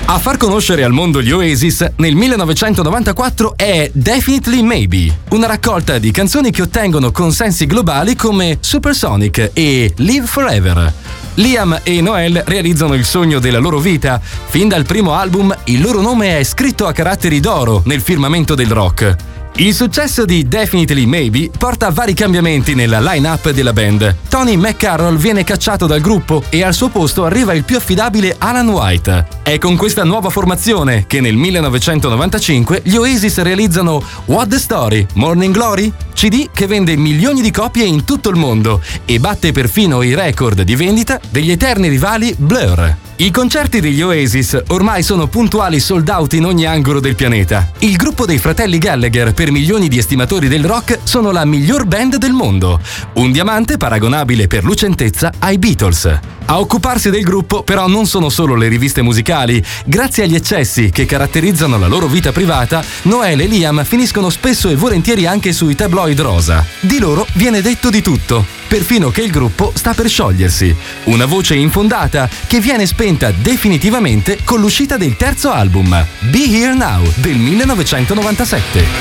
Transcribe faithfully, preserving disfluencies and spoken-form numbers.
A far conoscere al mondo gli Oasis nel millenovecentonovantaquattro è Definitely Maybe, una raccolta di canzoni che ottengono consensi globali come Supersonic e Live Forever. Liam e Noel realizzano il sogno della loro vita. Fin dal primo album il loro nome è scritto a caratteri d'oro nel firmamento del rock. Il successo di Definitely Maybe porta a vari cambiamenti nella line-up della band. Tony McCarroll viene cacciato dal gruppo e al suo posto arriva il più affidabile Alan White. È con questa nuova formazione che nel millenovecentonovantacinque gli Oasis realizzano What the Story, Morning Glory, C D che vende milioni di copie in tutto il mondo e batte perfino i record di vendita degli eterni rivali Blur. I concerti degli Oasis ormai sono puntuali sold out in ogni angolo del pianeta. Il gruppo dei fratelli Gallagher, per milioni di estimatori del rock, sono la miglior band del mondo. Un diamante paragonabile per lucentezza ai Beatles. A occuparsi del gruppo però non sono solo le riviste musicali. Grazie agli eccessi che caratterizzano la loro vita privata, Noel e Liam finiscono spesso e volentieri anche sui tabloid rosa. Di loro viene detto di tutto, perfino che il gruppo sta per sciogliersi. Una voce infondata che viene spenta definitivamente con l'uscita del terzo album, Be Here Now, del millenovecentonovantasette.